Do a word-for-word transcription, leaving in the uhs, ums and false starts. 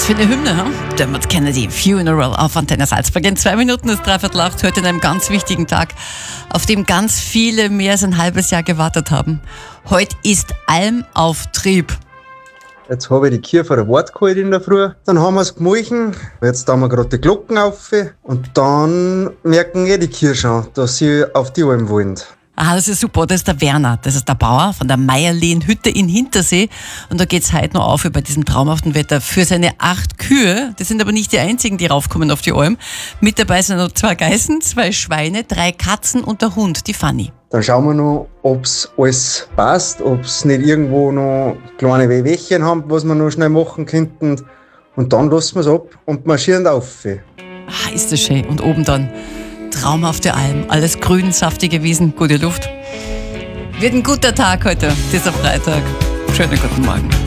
Was für eine Hymne, hm? Dermot Kennedy, Funeral auf Antenne Salzburg. In zwei Minuten ist dreiviertel acht, heute an einem ganz wichtigen Tag, auf dem ganz viele mehr als ein halbes Jahr gewartet haben. Heute ist Almauftrieb. Jetzt habe ich die Kühe vor der Wart geholt in der Früh. Dann haben wir es gemolchen. Jetzt tun wir gerade die Glocken auf. Und dann merken eh die Kühe schon, dass sie auf die Alm wollen. Aha, das ist super. Das ist der Werner. Das ist der Bauer von der Meierlehn-Hütte in Hintersee. Und da geht's heute noch auf über diesem traumhaften Wetter für seine acht Kühe. Das sind aber nicht die einzigen, die raufkommen auf die Alm. Mit dabei sind noch zwei Geißen, zwei Schweine, drei Katzen und der Hund, die Fanny. Dann schauen wir noch, ob es alles passt, ob es nicht irgendwo noch kleine Wehwehchen haben, was wir noch schnell machen könnten. Und dann lassen wir es ab und marschieren auf. Ah, ist das schön. Und oben dann traumhafte Alm, alles grün, saftige Wiesen, gute Luft. Wird ein guter Tag heute, dieser Freitag. Schönen guten Morgen.